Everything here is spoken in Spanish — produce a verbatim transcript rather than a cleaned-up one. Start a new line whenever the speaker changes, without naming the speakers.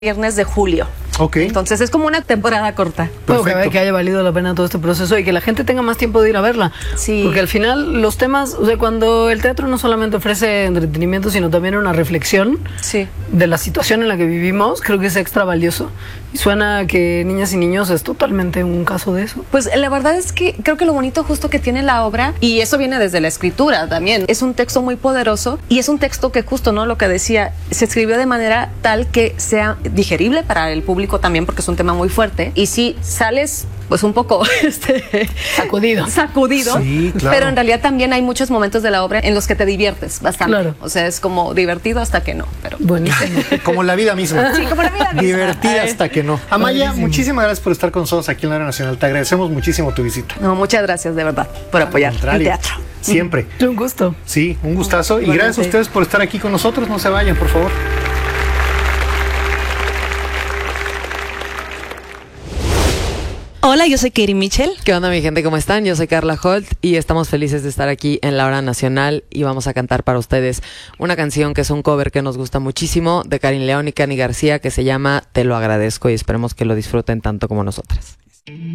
viernes de julio.
Ok.
Entonces es como una temporada corta.
Bueno, que, que haya valido la pena todo este proceso y que la gente tenga más tiempo de ir a verla.
Sí.
Porque al final los temas, o sea, cuando el teatro no solamente ofrece entretenimiento, sino también una reflexión
Sí.
de la situación en la que vivimos, creo que es extra valioso. Y suena que Niñas y Niños es totalmente un caso de eso.
Pues la verdad es que creo que lo bonito justo que tiene la obra, y eso viene desde la escritura también, es un texto muy poderoso y es un texto que justo, ¿no? Lo que decía, se escribió de manera tal que sea digerible para el público también, porque es un tema muy fuerte. Y si sales pues un poco este,
Sacudido.
sacudido,
Sí, claro.
pero en realidad también hay muchos momentos de la obra en los que te diviertes bastante.
Claro.
O sea, es como divertido hasta que no. Pero
Buenísimo.
Como la vida misma.
sí, como la vida misma.
Divertida
Ay.
hasta que no. Amaya,
Padrísimo.
muchísimas gracias por estar con nosotros aquí en la Hora Nacional. Te agradecemos muchísimo tu visita.
No, muchas gracias de verdad por apoyar
Al
el
contrario,
teatro.
Siempre.
Un gusto.
Sí, un gustazo. Y
Igualmente.
gracias a ustedes por estar aquí con nosotros. No se vayan, por favor.
Hola, yo soy Katie Mitchell.
¿Qué onda, mi gente? ¿Cómo están? Yo soy Carla Holt y estamos felices de estar aquí en la Hora Nacional y vamos a cantar para ustedes una canción que es un cover que nos gusta muchísimo de Karin León y Cani García que se llama Te lo agradezco y esperemos que lo disfruten tanto como nosotras.